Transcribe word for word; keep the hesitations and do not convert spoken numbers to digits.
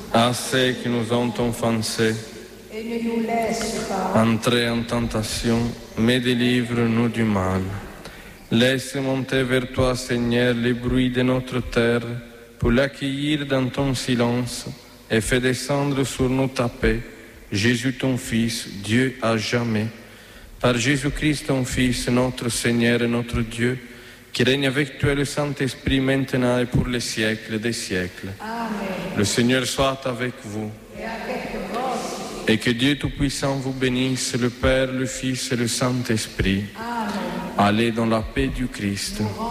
à ceux qui nous ont offensés, et ne nous laisse pas entrer en tentation, mais délivre-nous du mal. Laisse monter vers toi, Seigneur, les bruits de notre terre, pour l'accueillir dans ton silence, et fais descendre sur nous ta paix, Jésus ton Fils, Dieu à jamais. Par Jésus-Christ ton Fils, notre Seigneur et notre Dieu, qui règne avec toi le Saint-Esprit maintenant et pour les siècles des siècles. Amen. Le Seigneur soit avec vous. Et avec vos Et que Dieu Tout-Puissant vous bénisse, le Père, le Fils et le Saint-Esprit. Amen. Allez dans la paix du Christ. Nous